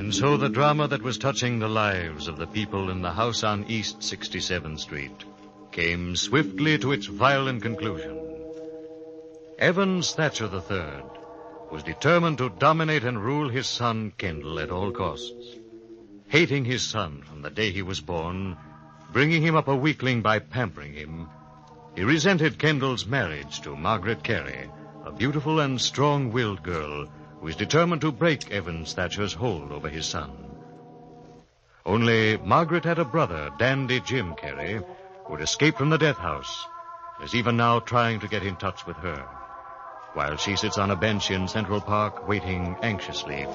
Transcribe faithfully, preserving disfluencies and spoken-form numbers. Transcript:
And so the drama that was touching the lives of the people in the house on East sixty-seventh Street came swiftly to its violent conclusion. Evans Thatcher the third was determined to dominate and rule his son Kendall at all costs. Hating his son from the day he was born, bringing him up a weakling by pampering him, he resented Kendall's marriage to Margaret Carey, a beautiful and strong-willed girl who was determined to break Evans Thatcher's hold over his son. Only Margaret had a brother, Dandy Jim Carey, who had escaped from the death house, and is even now trying to get in touch with her, while she sits on a bench in Central Park waiting anxiously